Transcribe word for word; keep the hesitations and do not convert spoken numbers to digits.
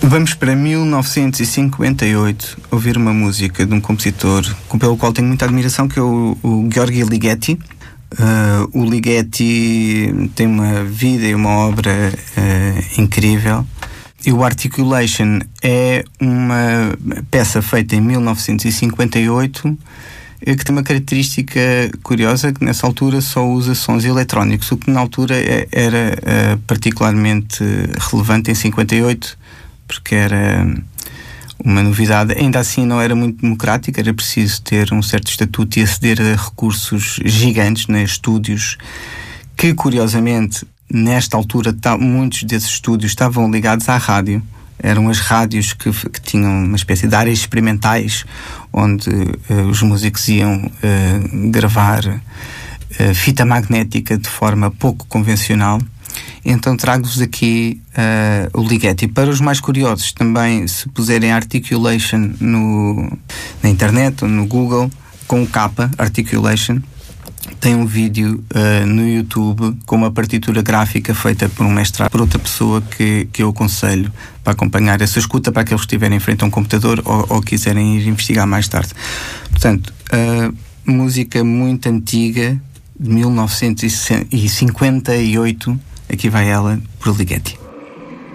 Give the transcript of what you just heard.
Vamos para mil novecentos e cinquenta e oito ouvir uma música de um compositor pelo qual tenho muita admiração, que é o, o György Ligeti. Uh, o Ligeti tem uma vida e uma obra uh, incrível. E o Articulation é uma peça feita em mil novecentos e cinquenta e oito que tem uma característica curiosa, que nessa altura só usa sons eletrónicos, o que na altura era uh, particularmente relevante em cinquenta e oito, porque era uma novidade. Ainda assim não era muito democrática, era preciso ter um certo estatuto e aceder a recursos gigantes, né, estúdios, que curiosamente nesta altura muitos desses estúdios estavam ligados à rádio. Eram as rádios que, que tinham uma espécie de áreas experimentais onde uh, os músicos iam uh, gravar uh, fita magnética de forma pouco convencional. Então trago-vos aqui uh, o Ligeti. Para os mais curiosos, também, se puserem Articulation no, na internet ou no Google, com o K, Articulation, tem um vídeo uh, no YouTube com uma partitura gráfica feita por um mestrado, por outra pessoa que, que eu aconselho para acompanhar essa escuta, para aqueles que estiverem em frente a um computador ou, ou quiserem ir investigar mais tarde. Portanto, uh, música muito antiga, de mil novecentos e cinquenta e oito, aqui vai ela, por Ligeti.